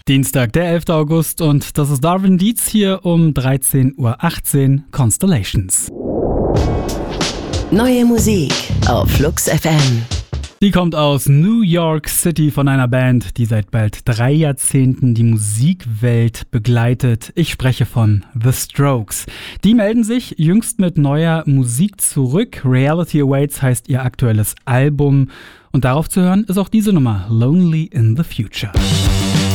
Dienstag, der 11. August und das ist Darwin Dietz hier um 13.18 Uhr, Constellations. Neue Musik auf Flux FM. Die kommt aus New York City von einer Band, die seit bald 3 Jahrzehnten die Musikwelt begleitet. Ich spreche von The Strokes. Die melden sich jüngst mit neuer Musik zurück. Reality Awaits heißt ihr aktuelles Album. Und darauf zu hören ist auch diese Nummer, Lonely in the Future.